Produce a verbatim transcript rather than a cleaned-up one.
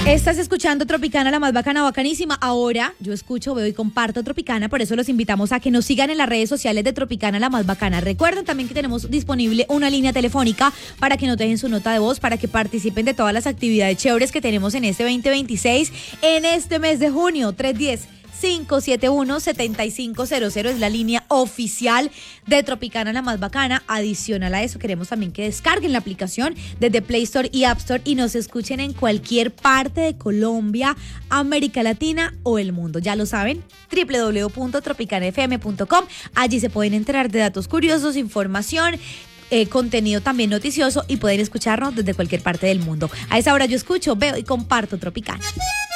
Estás escuchando Tropicana, la más bacana, bacanísima. Ahora yo escucho, veo y comparto Tropicana, por eso los invitamos a que nos sigan en las redes sociales de Tropicana, la más bacana. Recuerden también que tenemos disponible una línea telefónica para que nos dejen su nota de voz, para que participen de todas las actividades chéveres que tenemos en este veinte veintiséis, en este mes de junio. Tres uno cero, cinco siete uno, siete cinco cero cero es la línea oficial de Tropicana, la más bacana. Adicional a eso, queremos también que descarguen la aplicación desde Play Store y App Store y nos escuchen en cualquier parte de Colombia, América Latina o el mundo. Ya lo saben, doble u doble u doble u punto tropicana f m punto com. Allí se pueden enterar de datos curiosos, información, Eh, contenido también noticioso y pueden escucharnos desde cualquier parte del mundo. A esa hora yo escucho, veo y comparto Tropicana.